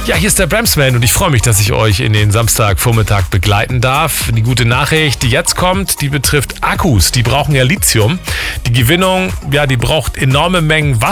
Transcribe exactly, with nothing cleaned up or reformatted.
Ja, hier ist der Bramsman und ich freue mich, dass ich euch in den Samstagvormittag begleiten darf. Die gute Nachricht, die jetzt kommt, die betrifft Akkus. Die brauchen ja Lithium. Die Gewinnung, ja, die braucht enorme Mengen Wasser.